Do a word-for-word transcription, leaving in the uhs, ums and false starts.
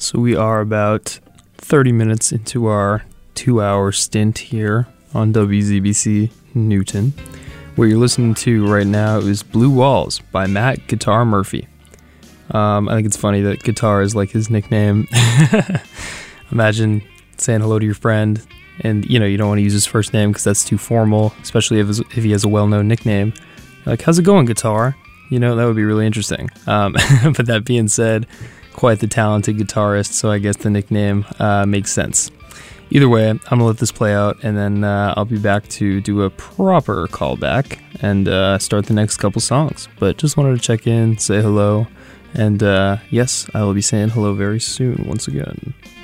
So we are about thirty minutes into our two-hour stint here on W Z B C Newton. What you're listening to right now is Blue Walls by Matt Guitar Murphy. Um, I think it's funny that guitar is like his nickname. Imagine saying hello to your friend, and you know you don't want to use his first name because that's too formal, especially if, if he has a well-known nickname. You're like, how's it going, guitar? You know, that would be really interesting. Um, but that being said, quite the talented guitarist, so I guess the nickname uh, makes sense. Either way, I'm going to let this play out, and then uh, I'll be back to do a proper callback and uh, start the next couple songs. But just wanted to check in, say hello, and uh, yes, I will be saying hello very soon once again.